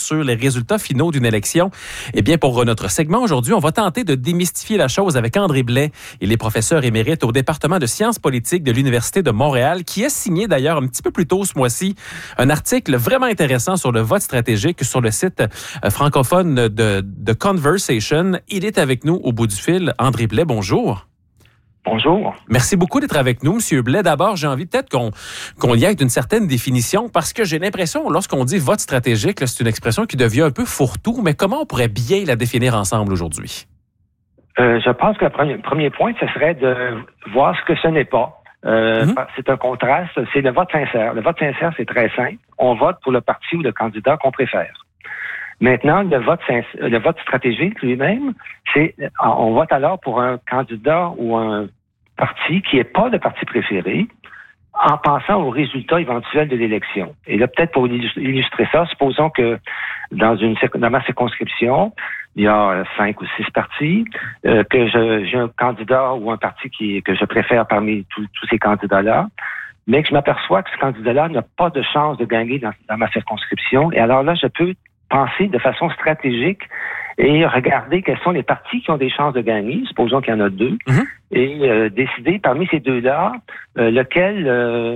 sur les résultats finaux d'une élection. Eh bien, pour notre segment aujourd'hui, on va tenter de démystifier la chose avec André Blais. Il est professeur émérite au département de sciences politiques de l'Université de Montréal, qui a signé d'ailleurs un petit peu plus tôt ce mois-ci un article vraiment intéressant sur le vote stratégique sur le site francophone de Conversation. Il est avec nous au bout du fil. André Blais, bonjour. Bonjour. Merci beaucoup d'être avec nous, M. Blais. D'abord, j'ai envie peut-être qu'on y aille d'une certaine définition, parce que j'ai l'impression, lorsqu'on dit vote stratégique, là, c'est une expression qui devient un peu fourre-tout, mais comment on pourrait bien la définir ensemble aujourd'hui? Je pense que le premier point, ce serait de voir ce que ce n'est pas. C'est un contraste, c'est le vote sincère. Le vote sincère, c'est très simple. On vote pour le parti ou le candidat qu'on préfère. Maintenant, le vote stratégique lui-même, on vote alors pour un candidat ou un parti qui n'est pas le parti préféré, en pensant aux résultats éventuels de l'élection. Et là, peut-être pour illustrer ça, supposons que dans ma circonscription, il y a 5 ou 6 partis, que j'ai un candidat ou un parti que je préfère parmi tous ces candidats-là, mais que je m'aperçois que ce candidat-là n'a pas de chance de gagner dans ma circonscription. Et alors là, je peux penser de façon stratégique et regarder quels sont les partis qui ont des chances de gagner, supposons qu'il y en a 2, et décider parmi ces 2-là lequel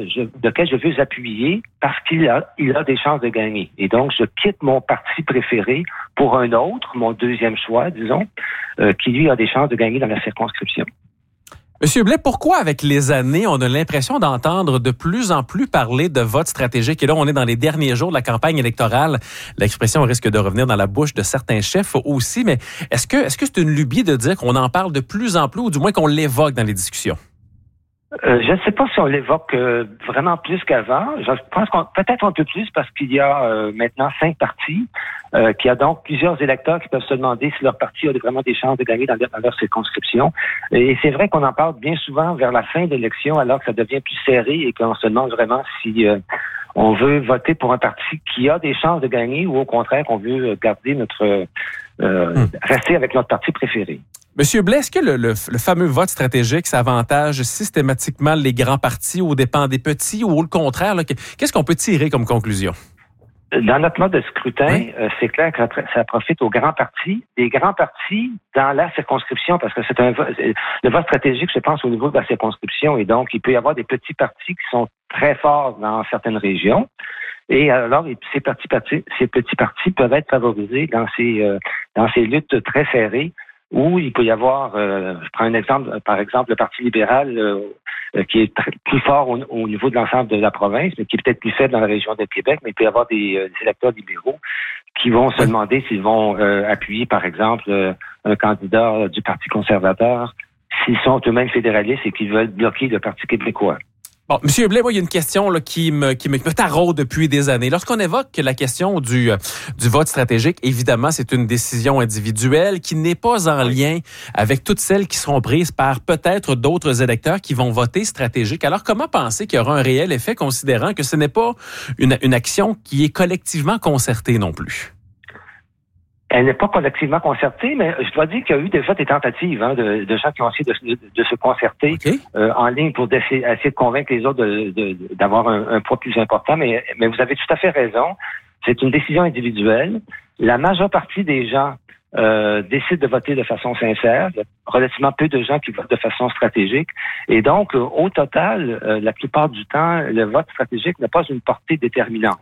je veux appuyer parce qu'il a des chances de gagner. Et donc, je quitte mon parti préféré pour un autre, mon deuxième choix, disons, qui lui a des chances de gagner dans la circonscription. Monsieur Blais, pourquoi avec les années, on a l'impression d'entendre de plus en plus parler de vote stratégique? Et là, on est dans les derniers jours de la campagne électorale. L'expression risque de revenir dans la bouche de certains chefs aussi. Mais est-ce que c'est une lubie de dire qu'on en parle de plus en plus, ou du moins qu'on l'évoque dans les discussions? Je ne sais pas si on l'évoque vraiment plus qu'avant. Je pense peut-être un peu plus parce qu'il y a maintenant 5 partis, qu'il y a donc plusieurs électeurs qui peuvent se demander si leur parti a vraiment des chances de gagner dans leur circonscription. Et c'est vrai qu'on en parle bien souvent vers la fin de l'élection, alors que ça devient plus serré et qu'on se demande vraiment si on veut voter pour un parti qui a des chances de gagner ou au contraire qu'on veut garder rester avec notre parti préféré. Monsieur Blais, est-ce que le fameux vote stratégique, ça avantage systématiquement les grands partis aux dépens des petits, ou au contraire, là, qu'est-ce qu'on peut tirer comme conclusion? Dans notre mode de scrutin, c'est clair que ça profite aux grands partis, des grands partis dans la circonscription, parce que le vote stratégique, je pense, au niveau de la circonscription, et donc il peut y avoir des petits partis qui sont très forts dans certaines régions. Et alors, ces petits partis peuvent être favorisés dans ces luttes très serrées, où il peut y avoir, je prends un exemple, par exemple, le Parti libéral qui est plus fort au niveau de l'ensemble de la province, mais qui est peut-être plus faible dans la région de Québec, mais il peut y avoir des électeurs libéraux qui vont se demander s'ils vont appuyer, par exemple, un candidat du Parti conservateur, s'ils sont eux-mêmes fédéralistes et qu'ils veulent bloquer le Parti québécois. Bon, Monsieur Blais, moi, il y a une question là, qui me taraude depuis des années. Lorsqu'on évoque la question du vote stratégique, évidemment, c'est une décision individuelle qui n'est pas en lien avec toutes celles qui seront prises par peut-être d'autres électeurs qui vont voter stratégique. Alors, comment penser qu'il y aura un réel effet, considérant que ce n'est pas une action qui est collectivement concertée non plus? Elle n'est pas collectivement concertée, mais je dois dire qu'il y a eu déjà des tentatives de gens qui ont essayé de se concerter en ligne pour essayer de convaincre les autres d'avoir un poids plus important. Mais vous avez tout à fait raison. C'est une décision individuelle. La majeure partie des gens décident de voter de façon sincère. Il y a relativement peu de gens qui votent de façon stratégique. Et donc, au total, la plupart du temps, le vote stratégique n'a pas une portée déterminante.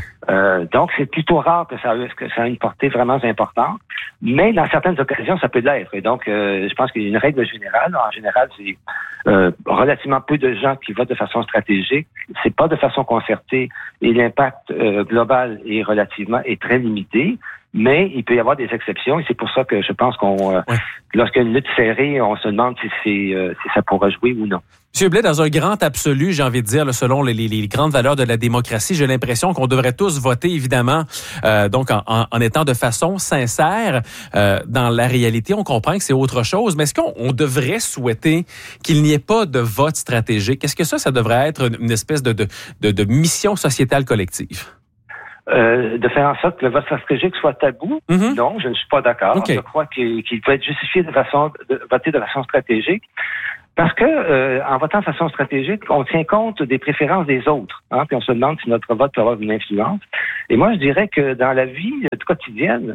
Donc, c'est plutôt rare que ça a une portée vraiment importante. Mais dans certaines occasions, ça peut l'être. Et donc, je pense qu'il y a une règle générale. En général, c'est relativement peu de gens qui votent de façon stratégique. C'est pas de façon concertée. Et l'impact global est très limité. Mais il peut y avoir des exceptions et c'est pour ça que je pense lorsqu'il y a une lutte serrée, on se demande si ça pourra jouer ou non. Monsieur Blais, dans un grand absolu, j'ai envie de dire, là, selon les grandes valeurs de la démocratie, j'ai l'impression qu'on devrait tous voter, évidemment, donc en étant de façon sincère. Dans la réalité, on comprend que c'est autre chose, mais est-ce qu'on devrait souhaiter qu'il n'y ait pas de vote stratégique? Est-ce que ça devrait être une espèce de mission sociétale collective? De faire en sorte que le vote stratégique soit tabou. Non, je ne suis pas d'accord. Je crois qu'il peut être justifié de voter de façon stratégique. Parce que en votant de façon stratégique, on tient compte des préférences des autres, hein, puis on se demande si notre vote peut avoir une influence. Et moi, je dirais que dans la vie quotidienne,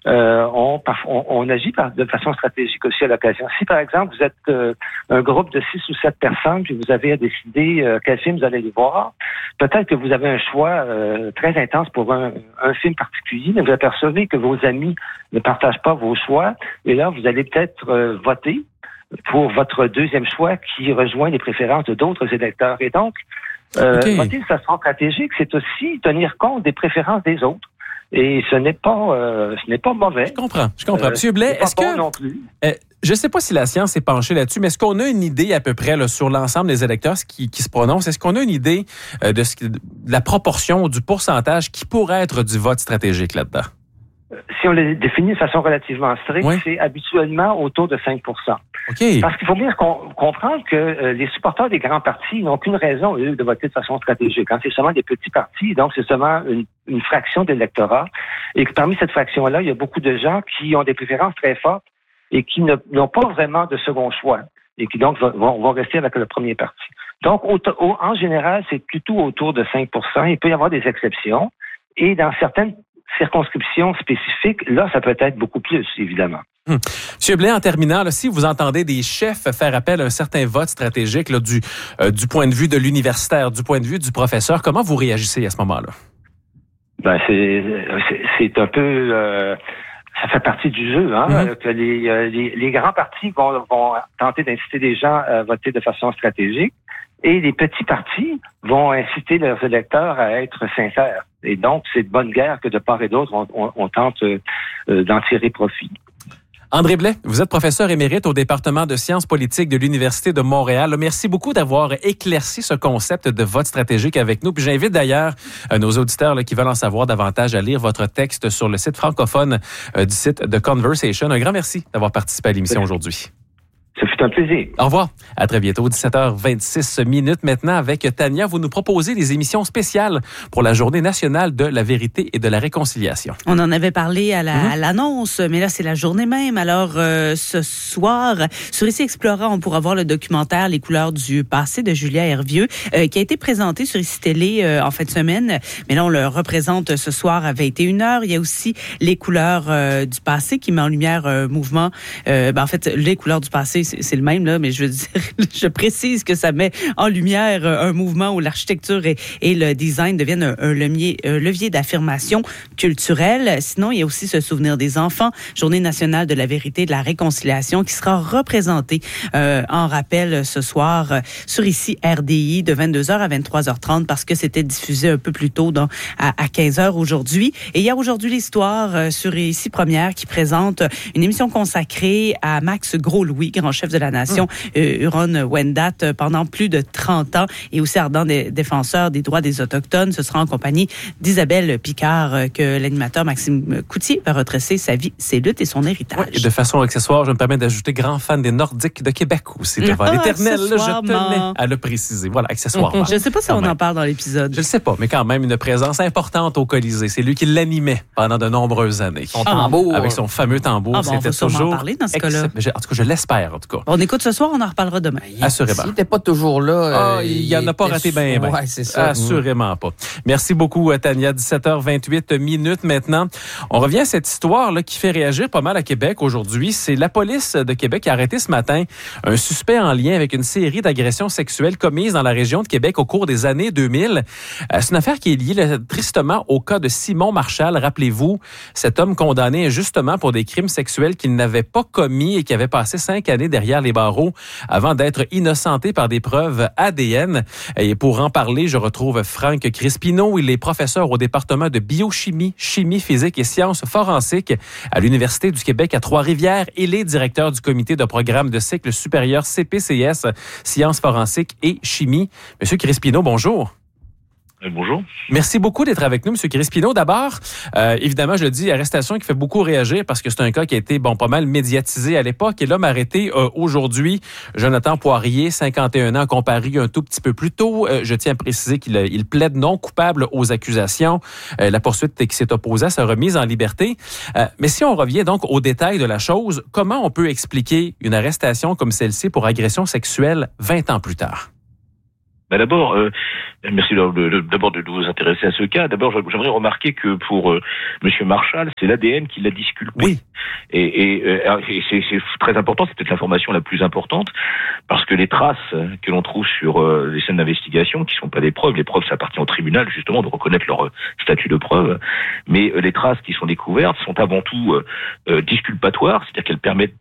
on agit de façon stratégique aussi à l'occasion. Si, par exemple, vous êtes un groupe de 6 ou 7 personnes, puis vous avez à décider quel film vous allez aller voir, peut-être que vous avez un choix très intense pour un film particulier, mais vous apercevez que vos amis ne partagent pas vos choix, et là, vous allez peut-être voter pour votre deuxième choix qui rejoint les préférences de d'autres électeurs. Et donc, voter de façon stratégique, c'est aussi tenir compte des préférences des autres. Et ce n'est pas mauvais. Je comprends. Monsieur Blais, est-ce que... non plus. Je ne sais pas si la science s'est penchée là-dessus, mais est-ce qu'on a une idée à peu près là, sur l'ensemble des électeurs qui se prononcent? Est-ce qu'on a une idée de la proportion, du pourcentage qui pourrait être du vote stratégique là-dedans? Si on les définit de façon relativement stricte, c'est habituellement autour de 5 Okay. Parce qu'il faut bien comprendre que les supporters des grands partis n'ont aucune raison, eux, de voter de façon stratégique. Quand c'est seulement des petits partis, donc c'est seulement une fraction de l'électorat. Et que parmi cette fraction-là, il y a beaucoup de gens qui ont des préférences très fortes et qui n'ont pas vraiment de second choix et qui donc vont rester avec le premier parti. Donc, en général, c'est plutôt autour de 5 Il peut y avoir des exceptions. Et dans certaines circonscriptions spécifiques, là, ça peut être beaucoup plus, évidemment. Monsieur Blais, en terminant, là, si vous entendez des chefs faire appel à un certain vote stratégique là, du point de vue de l'universitaire, du point de vue du professeur, comment vous réagissez à ce moment-là? Ben, c'est un peu... ça fait partie du jeu, hein, que les grands partis vont tenter d'inciter les gens à voter de façon stratégique et les petits partis vont inciter leurs électeurs à être sincères. Et donc, c'est de bonne guerre que de part et d'autre, on tente d'en tirer profit. André Blais, vous êtes professeur émérite au département de sciences politiques de l'Université de Montréal. Merci beaucoup d'avoir éclairci ce concept de vote stratégique avec nous. Puis j'invite d'ailleurs nos auditeurs qui veulent en savoir davantage à lire votre texte sur le site francophone du site de Conversation. Un grand merci d'avoir participé à l'émission aujourd'hui. Ça fut un plaisir. Au revoir. À très bientôt. 17h26 maintenant avec Tania. Vous nous proposez des émissions spéciales pour la Journée nationale de la vérité et de la réconciliation. On en avait parlé à l'annonce, mais là, c'est la journée même. Alors, ce soir, sur Ici Explora, on pourra voir le documentaire Les couleurs du passé de Julia Hervieux, qui a été présenté sur Ici Télé en fin de semaine. Mais là, on le représente ce soir à 21h. Il y a aussi Les couleurs du passé qui met en lumière un mouvement. En fait, Les couleurs du passé, c'est le même, là, mais je veux dire, je précise que ça met en lumière un mouvement où l'architecture et le design deviennent un levier d'affirmation culturelle. Sinon, il y a aussi ce souvenir des enfants, Journée nationale de la vérité et de la réconciliation, qui sera représentée en rappel ce soir sur Ici RDI de 22h à 23h30 parce que c'était diffusé un peu plus tôt à 15h aujourd'hui. Et il y a aujourd'hui l'histoire sur Ici Première qui présente une émission consacrée à Max Gros-Louis, grand chef de la nation, Huron-Wendat, pendant plus de 30 ans, et aussi ardent défenseur des droits des Autochtones. Ce sera en compagnie d'Isabelle Picard que l'animateur Maxime Coutier va retracer sa vie, ses luttes et son héritage. Ouais, et de façon accessoire, je me permets d'ajouter grand fan des Nordiques de Québec aussi. Devant l'éternel, je tenais à le préciser. Voilà, accessoirement. Je ne sais pas si on en parle dans l'épisode. Je ne sais pas, mais quand même une présence importante au Colisée. C'est lui qui l'animait pendant de nombreuses années. Son tambour. Avec son fameux tambour. C'était on va toujours en parler dans ce cas-là. En tout cas, je l'espère. En tout cas. On écoute ce soir, on en reparlera demain. Assurément. S'il n'était pas toujours là... il n'en a pas raté bien. Ouais, c'est ça. Assurément pas. Merci beaucoup, Tania. 17h28 maintenant. On revient à cette histoire là, qui fait réagir pas mal à Québec aujourd'hui. C'est la police de Québec qui a arrêté ce matin un suspect en lien avec une série d'agressions sexuelles commises dans la région de Québec au cours des années 2000. C'est une affaire qui est liée tristement au cas de Simon Marchal. Rappelez-vous, cet homme condamné injustement pour des crimes sexuels qu'il n'avait pas commis et qui avait passé 5 années derrière les barreaux avant d'être innocenté par des preuves ADN. Et pour en parler, je retrouve Franck Crispino. Il est professeur au département de biochimie, chimie physique et sciences forensiques à l'Université du Québec à Trois-Rivières. Il est directeur du comité de programme de cycle supérieur CPCS, sciences forensiques et chimie. Monsieur Crispino, bonjour. Bonjour. Merci beaucoup d'être avec nous, M. Crispino. D'abord, évidemment, je le dis, arrestation qui fait beaucoup réagir parce que c'est un cas qui a été pas mal médiatisé à l'époque. Et l'homme arrêté aujourd'hui, Jonathan Poirier, 51 ans, comparu un tout petit peu plus tôt. Je tiens à préciser qu'il plaide non coupable aux accusations. La poursuite qui s'est opposée à sa remise en liberté. Mais si on revient donc aux détails de la chose, comment on peut expliquer une arrestation comme celle-ci pour agression sexuelle 20 ans plus tard? D'abord, merci d'abord de vous intéresser à ce cas. D'abord, j'aimerais remarquer que pour Monsieur Marshall, c'est l'ADN qui l'a disculpé. Oui. Et c'est très important, c'est peut-être l'information la plus importante, parce que les traces que l'on trouve sur les scènes d'investigation, qui sont pas des preuves, les preuves, ça appartient au tribunal justement de reconnaître leur statut de preuve, mais les traces qui sont découvertes sont avant tout disculpatoires, c'est-à-dire qu'elles permettent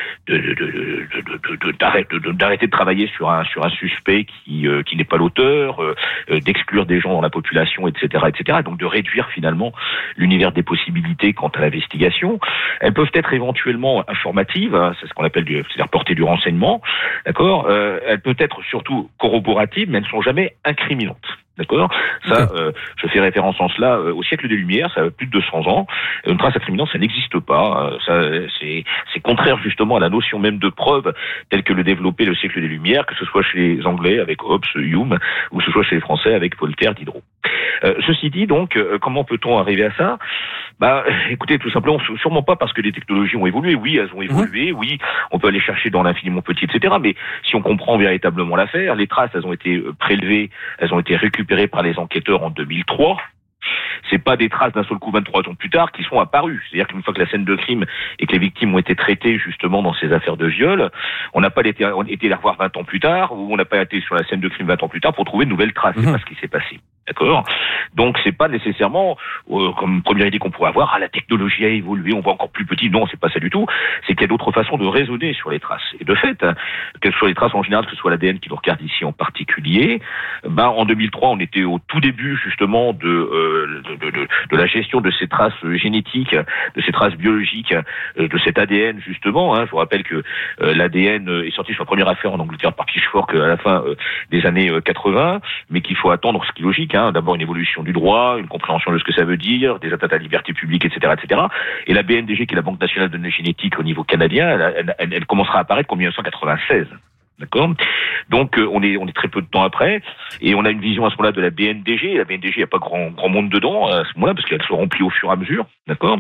d'arrêter de travailler sur un suspect qui n'est pas l'auteur, d'exclure des gens dans la population, etc., etc. Donc de réduire finalement l'univers des possibilités quant à l'investigation. Elles peuvent être éventuellement informatives, hein, c'est ce qu'on appelle c'est-à-dire porter du renseignement, d'accord. Elles peuvent être surtout corroboratives, mais elles ne sont jamais incriminantes. D'accord. Ça, je fais référence en cela au siècle des Lumières, ça a plus de 200 ans. Une trace incriminante, ça n'existe pas. Ça, c'est contraire justement à la notion même de preuve telle que le développait le siècle des Lumières, que ce soit chez les Anglais avec Hobbes, Hume, ou que ce soit chez les Français avec Voltaire, Diderot. Ceci dit, donc, comment peut-on arriver à ça? Écoutez, tout simplement, sûrement pas parce que les technologies ont évolué. Oui, elles ont évolué. Oui, on peut aller chercher dans l'infiniment petit, etc. Mais si on comprend véritablement l'affaire, les traces, elles ont été prélevées, elles ont été récupérées par les enquêteurs en 2003. C'est pas des traces d'un seul coup 23 ans plus tard qui sont apparues. C'est-à-dire qu'une fois que la scène de crime et que les victimes ont été traitées justement dans ces affaires de viol, on n'a pas été les revoir 20 ans plus tard, ou on n'a pas été sur la scène de crime 20 ans plus tard pour trouver de nouvelles traces. C'est pas ce qui s'est passé. D'accord. Donc c'est pas nécessairement comme première idée qu'on pourrait avoir. La technologie a évolué, on voit encore plus petit. Non, c'est pas ça du tout. C'est qu'il y a d'autres façons de raisonner sur les traces. Et de fait, que ce soit les traces en général, que ce soit l'ADN qui nous regarde ici en particulier, en 2003, on était au tout début justement de la gestion de ces traces génétiques, de ces traces biologiques, de cet ADN justement. Je vous rappelle que l'ADN est sorti sur la première affaire en Angleterre par Pitchfork à la fin des années 80, mais qu'il faut attendre, ce qui est logique. D'abord une évolution du droit, une compréhension de ce que ça veut dire, des atteintes à la liberté publique, etc., etc. Et la BNDG, qui est la Banque nationale de données génétiques au niveau canadien, elle commencera à apparaître qu'en 1996. D'accord. Donc on est très peu de temps après, et on a une vision à ce moment-là de la BNDG. La BNDG, il n'y a pas grand monde dedans à ce moment-là, parce qu'elle se remplit au fur et à mesure. D'accord.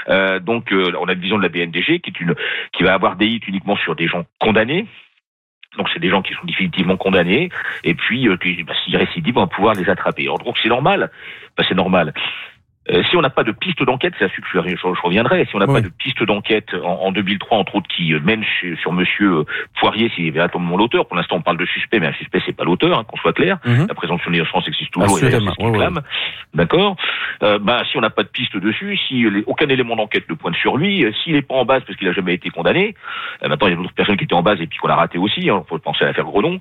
Donc on a une vision de la BNDG qui va avoir des hits uniquement sur des gens condamnés. Donc c'est des gens qui sont définitivement condamnés, et puis s'ils récidivent, on va pouvoir les attraper. Alors donc c'est normal, c'est normal. Si on n'a pas de piste d'enquête, c'est là-dessus que je reviendrai. Si on n'a pas de piste d'enquête en 2003, entre autres, qui mène sur Monsieur Poirier, s'il est véritablement l'auteur. Pour l'instant, on parle de suspect, mais un suspect, c'est pas l'auteur, qu'on soit clair. La présomption d'innocence existe toujours. Assurément. D'accord. Si on n'a pas de piste dessus, si aucun élément d'enquête ne pointe sur lui, s'il n'est pas en base parce qu'il a jamais été condamné, maintenant il y a d'autres personnes qui étaient en base et puis qu'on a raté aussi. Faut penser à l'affaire Grenon.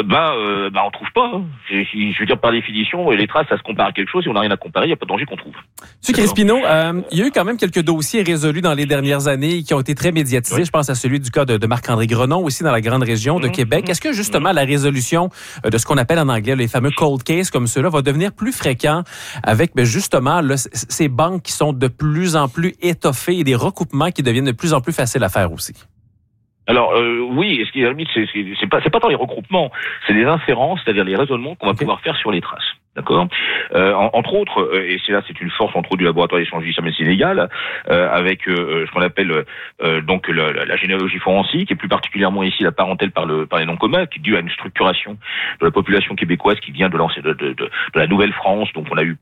On trouve pas. Je veux dire, par définition, les traces, ça se compare à quelque chose. Si on n'a rien à comparer, il n'y a pas de danger qu'on trouve. M. Crispino, il y a eu quand même quelques dossiers résolus dans les dernières années qui ont été très médiatisés. Oui. Je pense à celui du cas de Marc-André Grenon, aussi dans la grande région de Québec. Est-ce que justement la résolution de ce qu'on appelle en anglais les fameux cold cases comme ceux-là va devenir plus fréquent avec justement ces banques qui sont de plus en plus étoffées et des recoupements qui deviennent de plus en plus faciles à faire aussi? Alors oui, ce qui est limite, c'est pas tant les regroupements, c'est les inférences, c'est-à-dire les raisonnements qu'on va pouvoir faire sur les traces. D'accord. Entre autres, et c'est une force entre autres du laboratoire d'échange de médecine légale, avec ce qu'on appelle donc la généalogie forensique, et plus particulièrement ici la parentèle par les noms communs, qui est due à une structuration de la population québécoise qui vient de la Nouvelle-France. Donc on a eu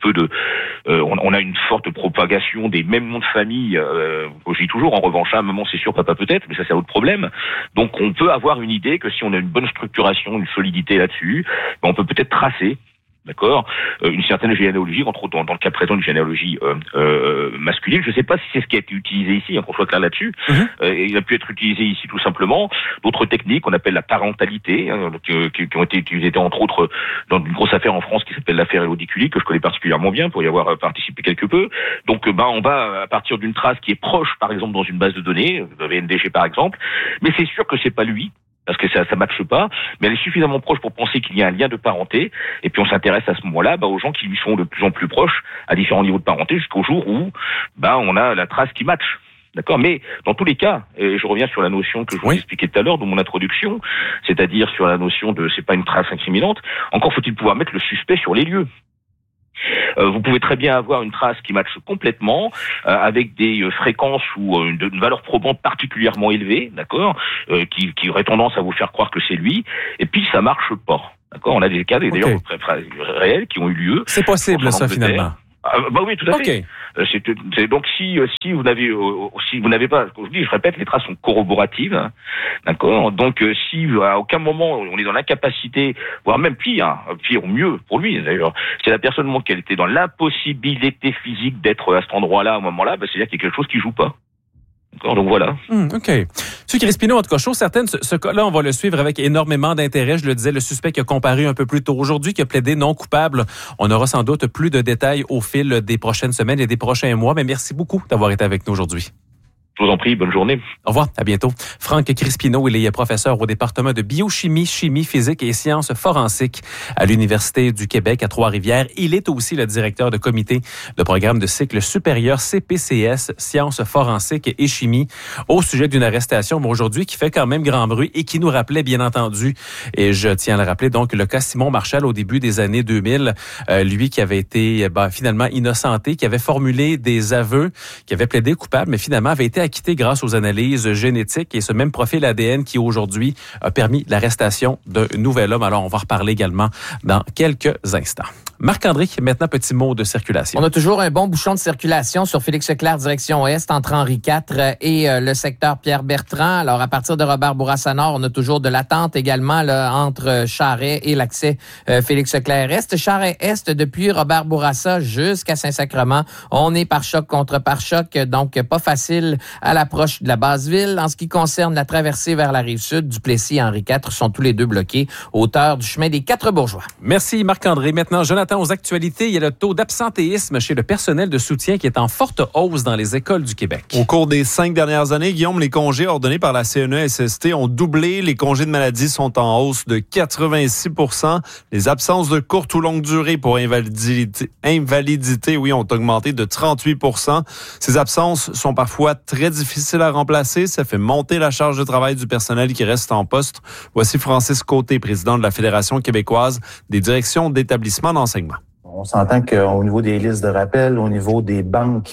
on a une forte propagation des mêmes noms de famille. Je dis toujours, en revanche, maman c'est sûr, papa peut-être, mais ça c'est un autre problème. Donc on peut avoir une idée que si on a une bonne structuration, une solidité là-dessus, on peut peut-être tracer. D'accord, une certaine généalogie, entre autres dans le cas présent une généalogie masculine. Je ne sais pas si c'est ce qui a été utilisé ici, qu'on soit clair là-dessus. Il a pu être utilisé ici tout simplement. D'autres techniques qu'on appelle la parentalité, qui ont été utilisées entre autres dans une grosse affaire en France qui s'appelle l'affaire Elodie-Culic, que je connais particulièrement bien pour y avoir participé quelque peu. Donc on va à partir d'une trace qui est proche, par exemple dans une base de données, de VNDG par exemple, mais c'est sûr que c'est pas lui. parce que ça matche pas, mais elle est suffisamment proche pour penser qu'il y a un lien de parenté, et puis on s'intéresse à ce moment-là aux gens qui lui sont de plus en plus proches à différents niveaux de parenté, jusqu'au jour où on a la trace qui match. D'accord, mais dans tous les cas, et je reviens sur la notion que je vous expliquais tout à l'heure dans mon introduction, c'est-à-dire sur la notion de c'est pas une trace incriminante, encore faut-il pouvoir mettre le suspect sur les lieux. Vous pouvez très bien avoir une trace qui matche complètement, avec des fréquences ou une valeur probante particulièrement élevée, d'accord, qui aurait tendance à vous faire croire que c'est lui, et puis ça marche pas. D'accord, on a des cas d'ailleurs très réels qui ont eu lieu. C'est possible ça finalement. Oui, tout à fait. C'est donc si vous n'avez pas, je répète, les traces sont corroboratives, hein, d'accord. Donc si à aucun moment on est dans l'incapacité, voire même pire ou mieux pour lui d'ailleurs, si la personne montre qu'elle était dans l'impossibilité physique d'être à cet endroit-là, à un moment-là, c'est-à-dire qu'il y a quelque chose qui joue pas. D'accord, donc voilà. OK. M. Crispino, en tout cas, chose certaine, ce cas-là, on va le suivre avec énormément d'intérêt. Je le disais, le suspect qui a comparu un peu plus tôt aujourd'hui, qui a plaidé non coupable. On aura sans doute plus de détails au fil des prochaines semaines et des prochains mois. Mais merci beaucoup d'avoir été avec nous aujourd'hui. Je vous en prie, bonne journée. Au revoir, à bientôt. Franck Crispino, il est professeur au département de biochimie, chimie, physique et sciences forensiques à l'Université du Québec à Trois-Rivières. Il est aussi le directeur de comité de programme de cycle supérieur CPCS, sciences forensiques et chimie, au sujet d'une arrestation aujourd'hui qui fait quand même grand bruit et qui nous rappelait bien entendu, et je tiens à le rappeler, donc le cas Simon Marchal au début des années 2000, lui qui avait été finalement innocenté, qui avait formulé des aveux, qui avait plaidé coupable, mais finalement avait été acquitté grâce aux analyses génétiques et ce même profil ADN qui aujourd'hui a permis l'arrestation d'un nouvel homme. Alors, on va reparler également dans quelques instants. Marc-André, maintenant, petit mot de circulation. On a toujours un bon bouchon de circulation sur Félix-Leclerc, direction Ouest, entre Henri IV et le secteur Pierre-Bertrand. Alors, à partir de Robert-Bourassa-Nord, on a toujours de l'attente également là, entre Charest et l'accès Félix-Leclerc-Est. Charest-Est, depuis Robert-Bourassa jusqu'à Saint-Sacrement, on est par choc contre par choc, donc pas facile à l'approche de la Basse-Ville. En ce qui concerne la traversée vers la Rive-Sud, Duplessis et Henri IV sont tous les deux bloqués, hauteur du chemin des Quatre-Bourgeois. Merci Marc-André. Maintenant, Jonathan, aux actualités, il y a le taux d'absentéisme chez le personnel de soutien qui est en forte hausse dans les écoles du Québec. Au cours des 5 dernières années, Guillaume, les congés ordonnés par la CNESST ont doublé. Les congés de maladie sont en hausse de 86 %. Les absences de courte ou longue durée pour invalidité, ont augmenté de 38 %. Ces absences sont parfois très difficiles à remplacer. Ça fait monter la charge de travail du personnel qui reste en poste. Voici Francis Côté, président de la Fédération québécoise des directions d'établissements d'enseignement. On s'entend qu'au niveau des listes de rappel, au niveau des banques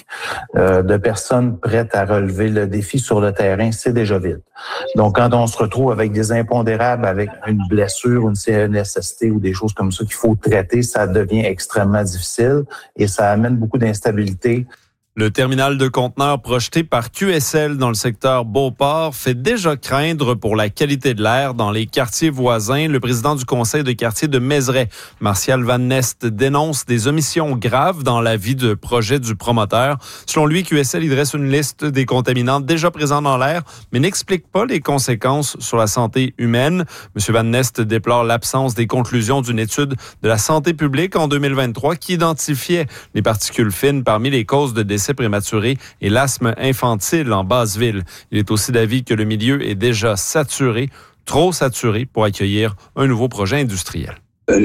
de personnes prêtes à relever le défi sur le terrain, c'est déjà vide. Donc, quand on se retrouve avec des impondérables, avec une blessure, une CNSST ou des choses comme ça qu'il faut traiter, ça devient extrêmement difficile et ça amène beaucoup d'instabilité. Le terminal de conteneurs projeté par QSL dans le secteur Beauport fait déjà craindre pour la qualité de l'air dans les quartiers voisins. Le président du conseil de quartier de Mézeray, Martial Van Nest, dénonce des omissions graves dans l'avis de projet du promoteur. Selon lui, QSL dresse une liste des contaminants déjà présents dans l'air, mais n'explique pas les conséquences sur la santé humaine. M. Van Nest déplore l'absence des conclusions d'une étude de la santé publique en 2023 qui identifiait les particules fines parmi les causes de décès prématuré et l'asthme infantile en Basse-Ville. Il est aussi d'avis que le milieu est déjà saturé, trop saturé pour accueillir un nouveau projet industriel.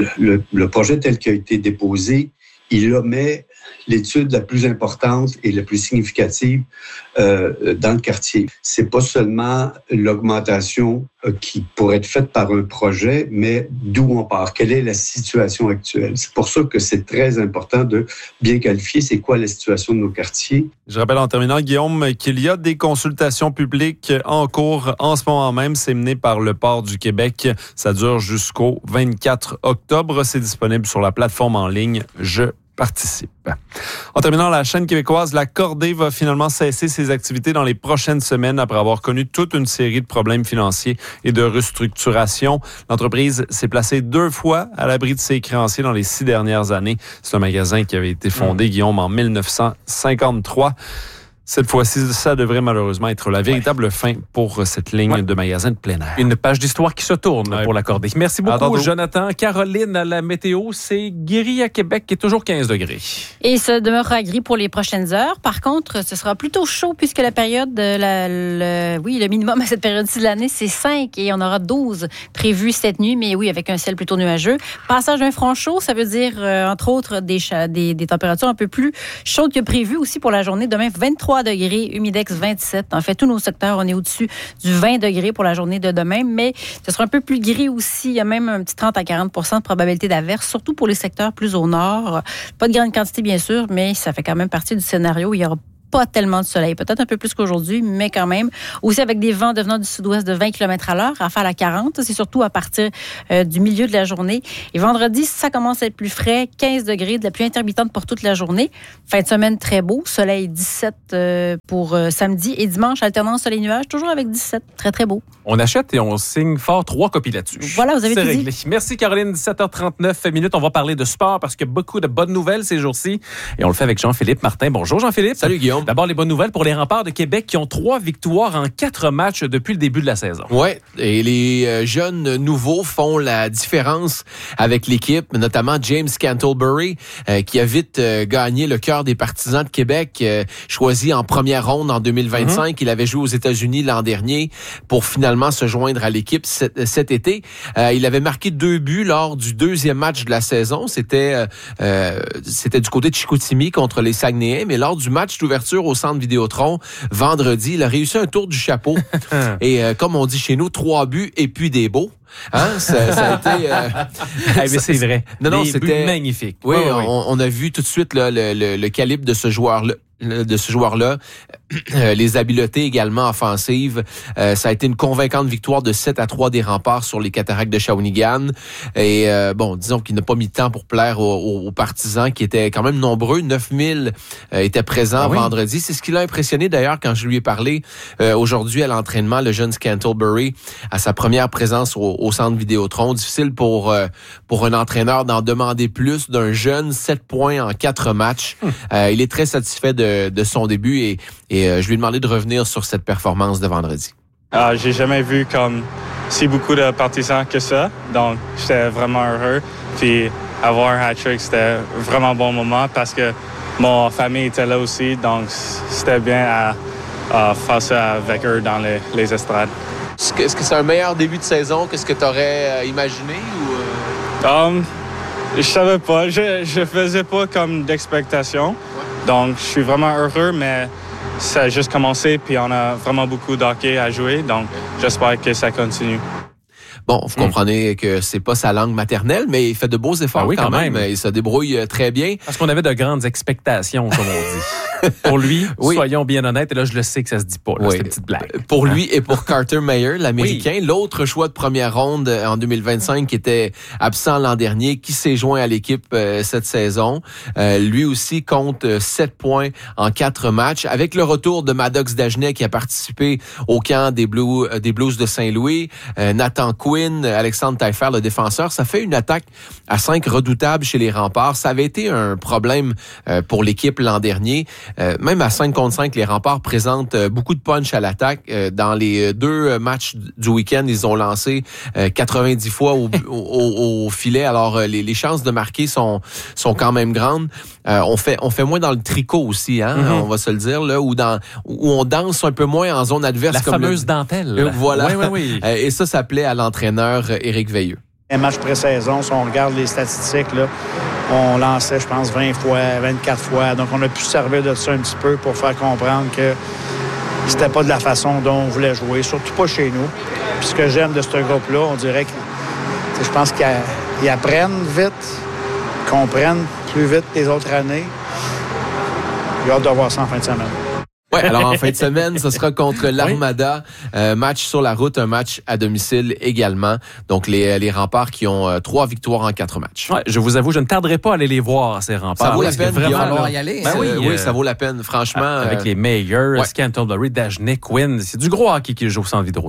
Le projet tel qu'il a été déposé, il omet l'étude la plus importante et la plus significative dans le quartier. C'est pas seulement l'augmentation qui pourrait être faite par un projet, mais d'où on part, quelle est la situation actuelle. C'est pour ça que c'est très important de bien qualifier c'est quoi la situation de nos quartiers. Je rappelle en terminant, Guillaume, qu'il y a des consultations publiques en cours en ce moment même. C'est mené par le Port du Québec. Ça dure jusqu'au 24 octobre. C'est disponible sur la plateforme en ligne Je participe. En terminant, la chaîne québécoise La Cordée va finalement cesser ses activités dans les prochaines semaines après avoir connu toute une série de problèmes financiers et de restructuration. L'entreprise s'est placée 2 fois à l'abri de ses créanciers dans les 6 dernières années. C'est un magasin qui avait été fondé, Guillaume, en 1953. Cette fois-ci, ça devrait malheureusement être la véritable fin pour cette ligne de magasins de plein air. Une page d'histoire qui se tourne pour l'accorder. Merci beaucoup, Jonathan. Caroline, à la météo, c'est gris à Québec et toujours 15 degrés. Et ça demeurera gris pour les prochaines heures. Par contre, ce sera plutôt chaud puisque la période, le minimum à cette période-ci de l'année, c'est 5 et on aura 12 prévus cette nuit, mais oui, avec un ciel plutôt nuageux. Passage d'un front chaud, ça veut dire, entre autres, des températures un peu plus chaudes que prévu aussi pour la journée. Demain, 23 degrés, humidex 27. En fait, tous nos secteurs, on est au-dessus du 20 degrés pour la journée de demain, mais ce sera un peu plus gris aussi. Il y a même un petit 30 à 40 % de probabilité d'averse, surtout pour les secteurs plus au nord. Pas de grande quantité, bien sûr, mais ça fait quand même partie du scénario. Il y aura pas tellement de soleil, peut-être un peu plus qu'aujourd'hui, mais quand même. Aussi avec des vents devenant du sud-ouest de 20 km à l'heure, rafale à 40. C'est surtout à partir du milieu de la journée. Et vendredi, ça commence à être plus frais, 15 degrés, de la pluie intermittente pour toute la journée. Fin de semaine, très beau. Soleil 17 pour samedi et dimanche, alternance soleil-nuage, toujours avec 17. Très, très beau. On achète et on signe fort 3 copies là-dessus. Voilà, vous avez tout réglé. dit. Merci Caroline, 17h39 minutes. On va parler de sport parce qu'il y a beaucoup de bonnes nouvelles ces jours-ci. Et on le fait avec Jean-Philippe Martin. Bonjour Jean-Philippe. Salut Guillaume. D'abord, les bonnes nouvelles pour les Remparts de Québec qui ont 3 victoires en 4 matchs depuis le début de la saison. Oui, et les jeunes nouveaux font la différence avec l'équipe, notamment James Cantlebury, qui a vite gagné le cœur des partisans de Québec, choisi en première ronde en 2025. Il avait joué aux États-Unis l'an dernier pour finalement se joindre à l'équipe cet été. Il avait marqué 2 buts lors du 2e match de la saison. C'était du côté de Chicoutimi contre les Saguenayens, mais lors du match d'ouverture au Centre Vidéotron, vendredi, il a réussi un tour du chapeau. Et comme on dit chez nous, 3 buts et puis des beaux. Hein? Ça a été... mais c'est vrai. Non, c'était magnifique. Oui, on a vu tout de suite là, le calibre de ce joueur-là. Les habiletés également offensives. Ça a été une convaincante victoire de 7-3 des Remparts sur les Cataractes de Shawinigan. Et disons qu'il n'a pas mis de temps pour plaire aux partisans qui étaient quand même nombreux. 9000 étaient présents vendredi. C'est ce qui l'a impressionné d'ailleurs quand je lui ai parlé aujourd'hui à l'entraînement, le jeune Cantlebury, à sa première présence au Centre Vidéotron. Difficile pour un entraîneur d'en demander plus d'un jeune. 7 points en 4 matchs. Il est très satisfait de son début et je lui ai demandé de revenir sur cette performance de vendredi. J'ai jamais vu comme si beaucoup de partisans que ça, donc j'étais vraiment heureux. Puis avoir un hat-trick, c'était vraiment un bon moment parce que ma famille était là aussi, donc c'était bien à faire ça avec eux dans les estrades. Est-ce que c'est un meilleur début de saison que ce que tu aurais imaginé? Je savais pas. Je faisais pas comme d'expectation. Donc, je suis vraiment heureux, mais ça a juste commencé, puis on a vraiment beaucoup d'hockey à jouer, donc j'espère que ça continue. Bon, vous comprenez que c'est pas sa langue maternelle, mais il fait de beaux efforts quand même. Il se débrouille très bien. Parce qu'on avait de grandes expectations, comme on dit. Pour lui, soyons bien honnêtes, et là, je le sais que ça se dit pas. Là, c'est une petite blague. Pour lui et pour Carter Mayer, l'Américain, l'autre choix de première ronde en 2025 qui était absent l'an dernier, qui s'est joint à l'équipe cette saison. Lui aussi compte 7 points en 4 matchs. Avec le retour de Maddox Dagenet qui a participé au camp des Blues de Saint-Louis, Nathan Quinn, Alexandre Taillefer, le défenseur, ça fait une attaque à 5 redoutable chez les Remparts. Ça avait été un problème pour l'équipe l'an dernier. Même à 5 contre 5, les Remparts présentent beaucoup de punch à l'attaque. Dans les 2 matchs du week-end, ils ont lancé 90 fois au filet. Alors, les chances de marquer sont quand même grandes. On fait moins dans le tricot aussi, hein, on va se le dire, là, où on danse un peu moins en zone adverse. La fameuse dentelle. Voilà. Oui. Et ça plaît à l'entraîneur Éric Veilleux. Un match pré-saison, si on regarde les statistiques, là, on lançait, je pense, 20 fois, 24 fois. Donc, on a pu se servir de ça un petit peu pour faire comprendre que c'était pas de la façon dont on voulait jouer, surtout pas chez nous. Puis ce que j'aime de ce groupe-là, on dirait que je pense qu'ils apprennent vite, comprennent plus vite que les autres années. J'ai hâte de voir ça en fin de semaine. Ouais, alors en fin de semaine, ce sera contre l'Armada. Match sur la route, un match à domicile également. Donc, les Remparts qui ont 3 victoires en 4 matchs. Ouais, je vous avoue, je ne tarderai pas à aller les voir, ces Remparts. Ça vaut la peine, vraiment y aller. Oui, ça vaut la peine, franchement. Avec les meilleurs, Cantlebury, Dagenet, Quinn. C'est du gros hockey qui joue au Centre Vidéotron.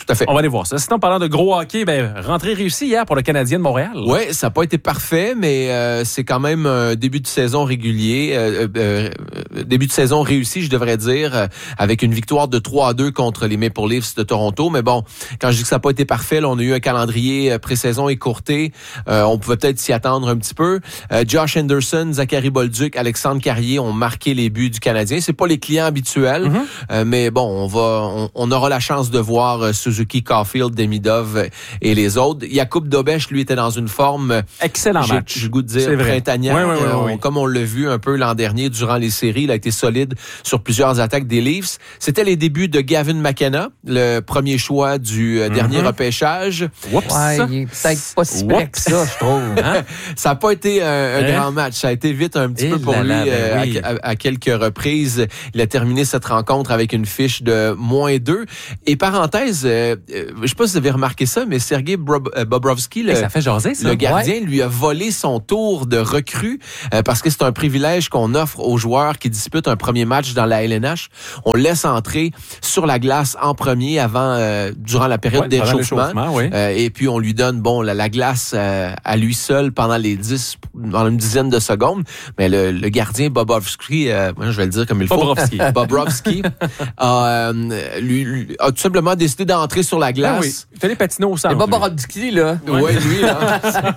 Tout à fait. On va aller voir ça. Sinon, parlant de gros hockey, rentrée réussie hier pour le Canadien de Montréal. Oui, ça n'a pas été parfait, mais c'est quand même un début de saison régulier. Début de saison réussi, je devrais dire, avec une victoire de 3-2 contre les Maple Leafs de Toronto. Mais bon, quand je dis que ça n'a pas été parfait, là, on a eu un calendrier pré-saison écourté. On pouvait peut-être s'y attendre un petit peu. Josh Anderson, Zachary Bolduc, Alexandre Carrier ont marqué les buts du Canadien. C'est pas les clients habituels, mais bon, on aura la chance de voir Suzuki, Caulfield, Demidov et les autres. Jakub Dobeš, lui, était dans une forme... Excellent match. J'ai le goût de dire printanière. Oui. Comme on l'a vu un peu l'an dernier durant les séries, il a été solide sur plusieurs attaques des Leafs. C'était les débuts de Gavin McKenna, le premier choix du dernier repêchage. Ouais, il est peut-être pas si près que ça, je trouve. Hein? Ça n'a pas été un grand match. Ça a été vite un petit peu pour lui à quelques reprises. Il a terminé cette rencontre avec une fiche de -2. Et parenthèse, je sais pas si vous avez remarqué ça, mais Sergei Bobrovsky, ça fait jaser, ça. Le gardien, lui a volé son tour de recrue parce que c'est un privilège qu'on offre aux joueurs qui disputent un premier match dans la LNH. On laisse entrer sur la glace en premier durant la période d'échauffement. Et puis on lui donne la glace à lui seul pendant une dizaine de secondes. Mais le gardien Bobrovsky, je vais le dire comme il faut. Bobrovsky a tout simplement décidé d'entrer sur la glace. Il fallait patiner au centre. Et Bobrovsky, là. Oui, lui, là.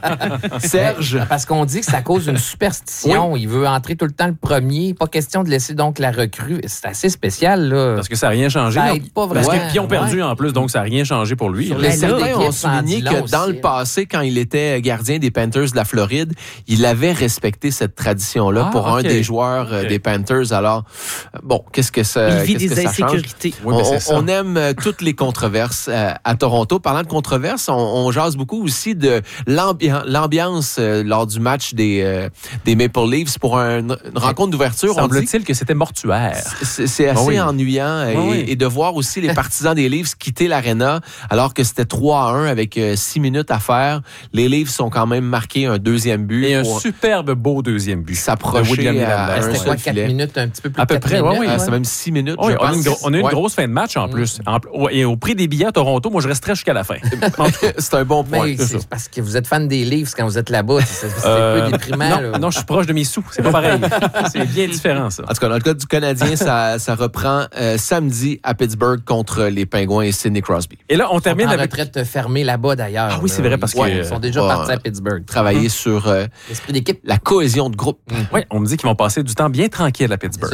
Serge. Parce qu'on dit que c'est à cause d'une superstition. Oui. Il veut entrer tout le temps le premier. Pas question de laisser donc la recrue. C'est assez spécial, là. Parce que ça n'a rien changé. Ça aide pas vraiment. Parce qu'ils ont perdu en plus, donc ça n'a rien changé pour lui. Certains ont souligné que dans le passé, quand il était gardien des Panthers de la Floride, il avait respecté cette tradition-là pour un des joueurs des Panthers. Alors, qu'est-ce que ça Il vit des insécurités. On aime toutes les controverses à Toronto. Parlant de controverses, on jase beaucoup aussi de l'ambiance lors du match des Maple Leafs pour une rencontre d'ouverture. Semble-t-il que c'était mortuaire. C'est assez ennuyant et de voir aussi les partisans des Leafs quitter l'aréna alors que c'était 3-1 avec 6 minutes à faire. Les Leafs ont quand même marqué un deuxième but. Et un superbe beau deuxième but. S'approcher à c'était quoi, 4 minutes, un petit peu plus à peu près, c'est même 6 minutes. Oui, on a eu une grosse fin de match en plus. Et au prix des billets à Toronto, moi, je resterais jusqu'à la fin. C'est un bon point. C'est parce que vous êtes fan des Leafs quand vous êtes là-bas. C'est un peu déprimant. Non, je suis proche de mes sous. C'est pas pareil. C'est bien différent, ça. En tout cas, dans le cas du Canadien, ça reprend samedi à Pittsburgh contre les Pingouins et Sidney Crosby. Et là, on termine avec... retraite fermée là-bas, d'ailleurs. Ah oui, c'est vrai, parce qu'ils sont déjà partis à Pittsburgh. Travailler sur l'esprit d'équipe, la cohésion de groupe. Oui, on me dit qu'ils vont passer du temps bien tranquille à Pittsburgh.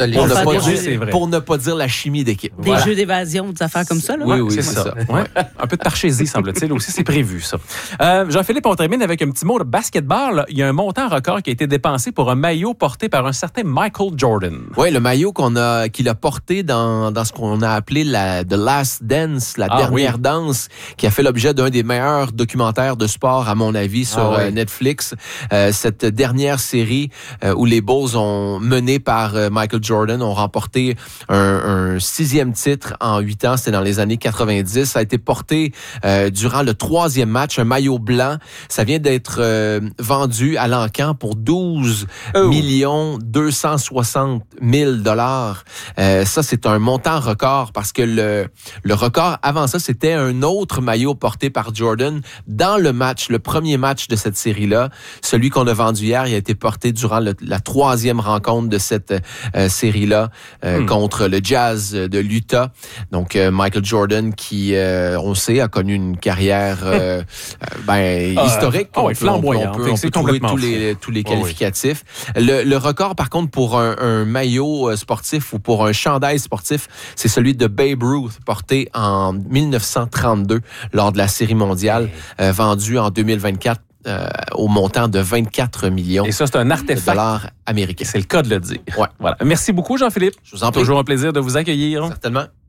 Pour ne pas dire la chimie d'équipe. Des jeux d'évasion, des affaires comme ça, là? Oui, c'est ça. Ouais. Un peu de parchésie, semble-t-il, aussi. C'est prévu, ça. Jean-Philippe, on termine avec un petit mot de basketball. Il y a un montant record qui a été dépensé pour un maillot porté par un certain Michael Jordan. Oui, le maillot qu'il a porté dans ce qu'on a appelé The Last Dance, la dernière danse, qui a fait l'objet d'un des meilleurs documentaires de sport, à mon avis, sur Netflix. Cette dernière série où les Bulls ont mené par Michael Jordan ont remporté un 6e titre en 8 ans. C'était dans les années 90. Ça a été porté durant le 3e match, un maillot blanc. Ça vient d'être vendu à l'encan pour 12 260 000 $. Ça, c'est un montant record parce que le record avant ça, c'était un autre maillot porté par Jordan dans le premier match de cette série-là. Celui qu'on a vendu hier, il a été porté durant la 3e rencontre de cette série-là contre le Jazz de l'Utah. Donc, Michael Jordan qui, on sait, a connu une carrière historique. Flamboyante. On peut trouver tous les qualificatifs. Le record, par contre, pour un maillot sportif ou pour un chandail sportif, c'est celui de Babe Ruth, porté en 1932 lors de la Série mondiale, vendu en 2024 au montant de 24 millions. Et ça, c'est un artefact de dollars américains. C'est le cas de le dire. Ouais. Voilà. Merci beaucoup, Jean-Philippe. Je vous en prie. Toujours un plaisir de vous accueillir. Certainement.